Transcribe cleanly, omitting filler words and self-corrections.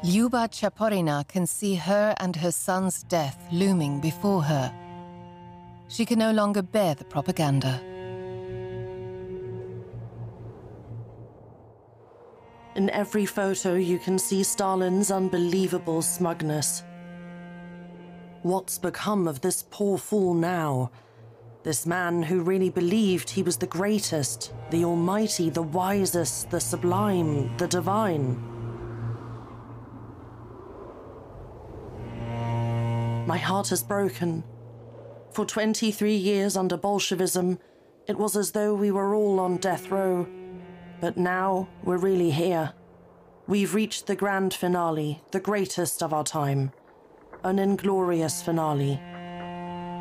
Lyuba Chaporina can see her and her son's death looming before her. She can no longer bear the propaganda. In every photo, you can see Stalin's unbelievable smugness. What's become of this poor fool now? This man who really believed he was the greatest, the almighty, the wisest, the sublime, the divine. My heart is broken. For 23 years under Bolshevism, it was as though we were all on death row. But now we're really here. We've reached the grand finale, the greatest of our time. An inglorious finale.